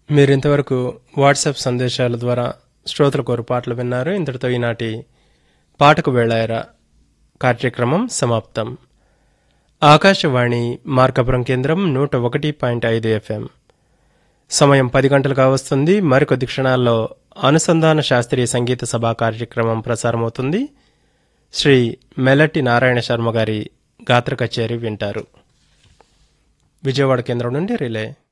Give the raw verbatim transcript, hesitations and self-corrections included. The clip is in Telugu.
మీరింతవరకు వాట్సాప్ సందేశాల ద్వారా శ్రోతల కోరు పాటలు విన్నారు. ఇంతటితో ఈనాటి పాటకు వేళాయరా కార్యక్రమం సమాప్తం. ఆకాశవాణి మార్కాపురం కేంద్రం నూట ఒకటి పాయింట్ ఐదు ఎఫ్ఎం. సమయం పది గంటలు కావస్తుంది. మరికొద్ది క్షణాల్లో అనుసంధాన శాస్త్రీయ సంగీత సభా కార్యక్రమం ప్రసారమవుతుంది. శ్రీ మెలటి నారాయణ శర్మ గారి గాత్ర కచేరీ వింటారు. విజయవాడ కేంద్రం నుండి రిలే.